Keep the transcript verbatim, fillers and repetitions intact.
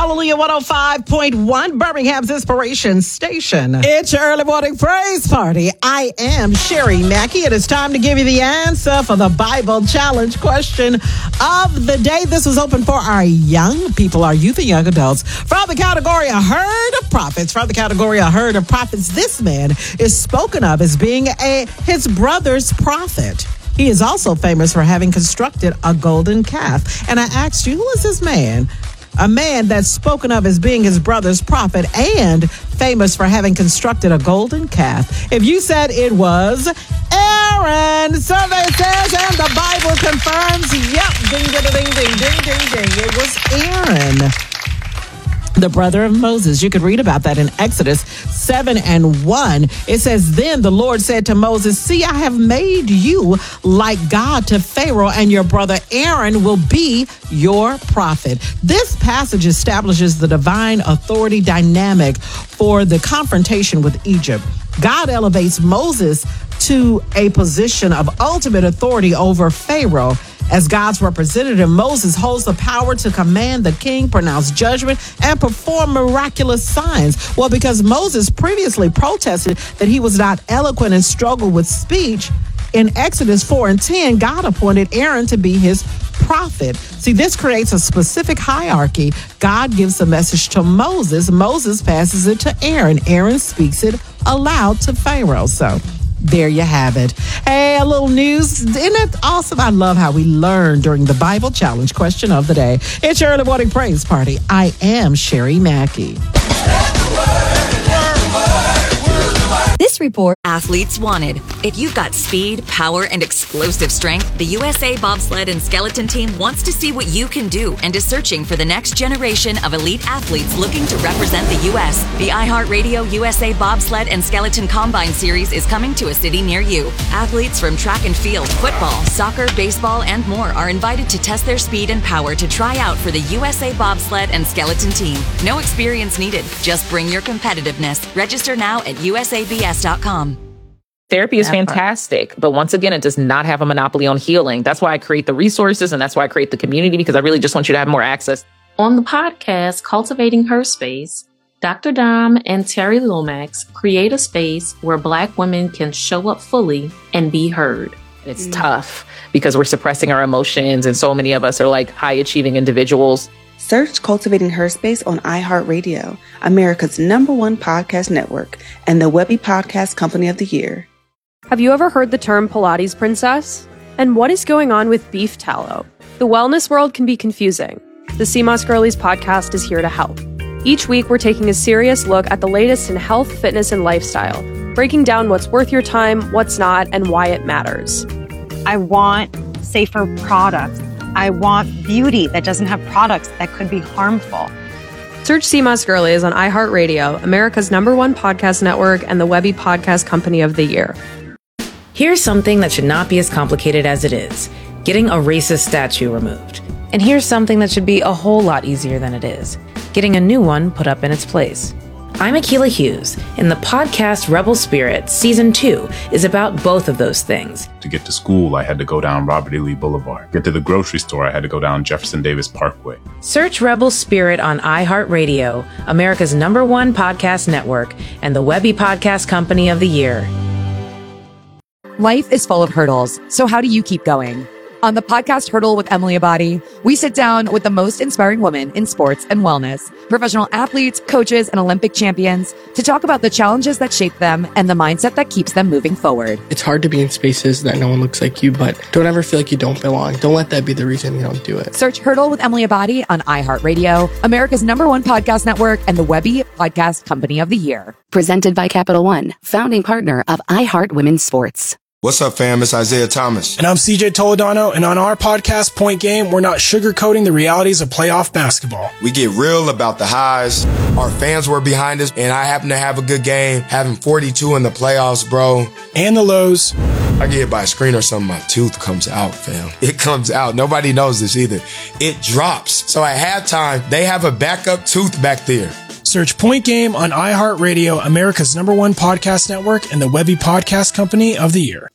Hallelujah one oh five point one, Birmingham's Inspiration Station. It's your early morning praise party. I am Sherry Mackey. It is time to give you the answer for the Bible challenge question of the day. This was open for our young people, our youth and young adults. From the category A Herd of Prophets, from the category A Herd of Prophets, this man is spoken of as being a his brother's prophet. He is also famous for having constructed a golden calf. And I asked you, who is this man? A man that's spoken of as being his brother's prophet and famous for having constructed a golden calf. If you said it was Aaron, survey says, and the Bible confirms, yep, ding, ding, ding, ding, ding, ding, ding. It was Aaron, the brother of Moses. You could read about that in Exodus seven and one. It says, then the Lord said to Moses, see, I have made you like God to Pharaoh, and your brother Aaron will be your prophet. This passage establishes the divine authority dynamic for the confrontation with Egypt. God elevates Moses to a position of ultimate authority over Pharaoh. As God's representative, Moses holds the power to command the king, pronounce judgment, and perform miraculous signs. Well, because Moses previously protested that he was not eloquent and struggled with speech, in Exodus four and ten, God appointed Aaron to be his prophet. See, this creates a specific hierarchy. God gives the message to Moses. Moses passes it to Aaron. Aaron speaks it aloud to Pharaoh. So there you have it. Hey, a little news. Isn't it awesome? I love how we learn during the Bible challenge question of the day. It's your early morning praise party. I am Sherry Mackey. This report, Athletes Wanted. If you've got speed, power, and explosive strength, the U S A Bobsled and Skeleton Team wants to see what you can do and is searching for the next generation of elite athletes looking to represent the U S The iHeartRadio U S A Bobsled and Skeleton Combine Series is coming to a city near you. Athletes from track and field, football, soccer, baseball, and more are invited to test their speed and power to try out for the U S A Bobsled and Skeleton Team. No experience needed. Just bring your competitiveness. Register now at U S A B S dot com. Therapy is That part. fantastic, but once again, it does not have a monopoly on healing. That's why I create the resources, and that's why I create the community, because I really just want you to have more access. On the podcast, Cultivating Her Space, Doctor Dom and Terry Lomax create a space where Black women can show up fully and be heard. It's mm. tough because we're suppressing our emotions, and so many of us are like high-achieving individuals. Search Cultivating Her Space on iHeartRadio, America's number one podcast network, and the Webby Podcast Company of the Year. Have you ever heard the term Pilates princess? And what is going on with beef tallow? The wellness world can be confusing. The C M O S Girlies podcast is here to help. Each week, we're taking a serious look at the latest in health, fitness, and lifestyle, breaking down what's worth your time, what's not, and why it matters. I want safer products. I want beauty that doesn't have products that could be harmful. Search C M O S Girlies on iHeartRadio, America's number one podcast network, and the Webby Podcast Company of the Year. Here's something that should not be as complicated as it is: getting a racist statue removed. And here's something that should be a whole lot easier than it is: getting a new one put up in its place. I'm Akilah Hughes, and the podcast Rebel Spirit Season two is about both of those things. To get to school, I had to go down Robert E. Lee Boulevard. Get to the grocery store, I had to go down Jefferson Davis Parkway. Search Rebel Spirit on iHeartRadio, America's number one podcast network, and the Webby Podcast Company of the Year. Life is full of hurdles, so how do you keep going? On the podcast Hurdle with Emily Abadi, we sit down with the most inspiring women in sports and wellness, professional athletes, coaches, and Olympic champions to talk about the challenges that shape them and the mindset that keeps them moving forward. It's hard to be in spaces that no one looks like you, but don't ever feel like you don't belong. Don't let that be the reason you don't do it. Search Hurdle with Emily Abadi on iHeartRadio, America's number one podcast network, and the Webby Podcast Company of the Year. Presented by Capital One, founding partner of iHeart Women's Sports. What's up, fam? It's Isaiah Thomas. And I'm C J Toledano, and on our podcast, Point Game, we're not sugarcoating the realities of playoff basketball. We get real about the highs. Our fans were behind us, and I happen to have a good game, having forty-two in the playoffs, bro. And the lows. I get hit by a screen or something, my tooth comes out, fam. It comes out. Nobody knows this either. It drops. So at halftime, they have a backup tooth back there. Search Point Game on iHeartRadio, America's number one podcast network, and the Webby Podcast Company of the Year.